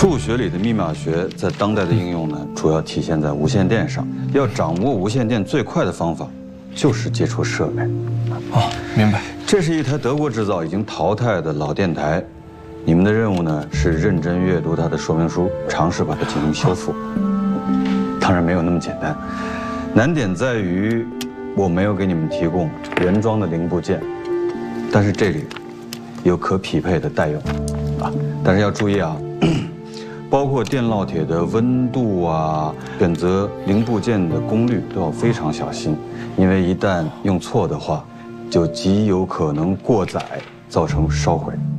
数学里的密码学在当代的应用呢，主要体现在无线电上。要掌握无线电最快的方法，就是接触设备。 哦，明白。 这是一台德国制造、已经淘汰的老电台，你们的任务呢是认真阅读它的说明书，尝试把它进行修复。当然没有那么简单，难点在于我没有给你们提供原装的零部件，但是这里有可匹配的代用啊。但是要注意啊。包括电烙铁的温度啊，选择零部件的功率都要非常小心，因为一旦用错的话，就极有可能过载，造成烧毁。